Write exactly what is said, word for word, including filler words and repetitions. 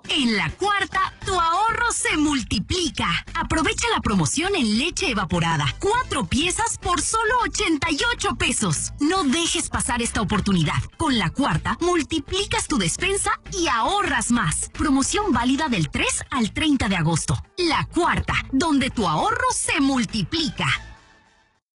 En La Cuarta, tu ahorro se multiplica. Aprovecha la promoción en leche evaporada. Cuatro piezas por solo ochenta y ocho pesos. No dejes pasar esta oportunidad. Con La Cuarta, multiplicas tu despensa y ahorras más. Promoción válida del tres al treinta de agosto. La Cuarta, donde tu ahorro se multiplica.